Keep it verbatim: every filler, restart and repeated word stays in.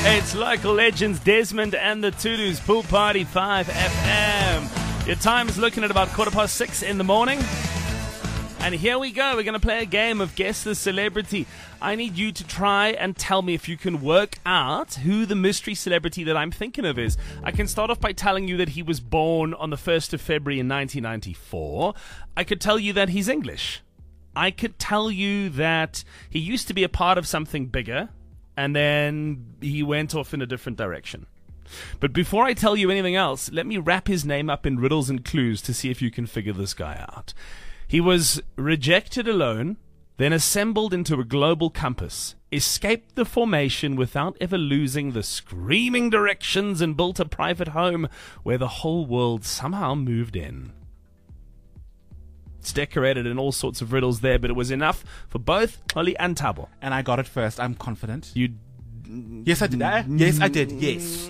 It's local legends Desmond and the Tulus Pool Party five F M. Your time is looking at about quarter past six in the morning. And here we go. We're going to play a game of Guess the Celebrity. I need you to try and tell me if you can work out who the mystery celebrity that I'm thinking of is. I can start off by telling you that he was born on the first of February in nineteen ninety-four. I could tell you that he's English. I could tell you that he used to be a part of something bigger, and then he went off in a different direction. But before I tell you anything else, let me wrap his name up in riddles and clues to see if you can figure this guy out. He was rejected alone, then assembled into a global compass, escaped the formation without ever losing the screaming directions, and built a private home where the whole world somehow moved in. It's decorated in all sorts of riddles there, but it was enough for both Xoli and Thabo. And I got it first. I'm confident. You... Yes, I did. Uh, yes, I did. Yes.